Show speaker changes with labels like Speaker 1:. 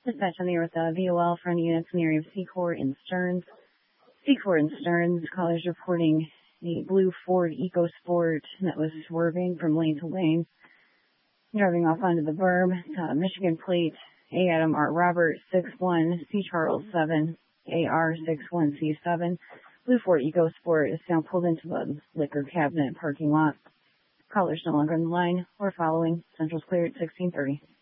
Speaker 1: Dispatch on the air with VOL front units in the area of Secor and Stearns. Secor and Stearns, callers reporting a blue Ford EcoSport that was swerving from lane to lane, driving off onto the berm. Michigan plate A. Adam R. Robert 61 C. Charles 7 AR 61 C7. Blue Ford EcoSport is now pulled into the liquor cabinet parking lot. Callers no longer on the line. We're following. Central's clear at 1630.